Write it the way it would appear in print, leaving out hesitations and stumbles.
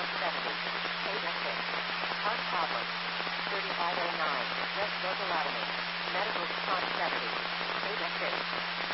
70. Ada 6. Heart problem. 3509. Breast lobotomy. Medical response 70. Ada 6.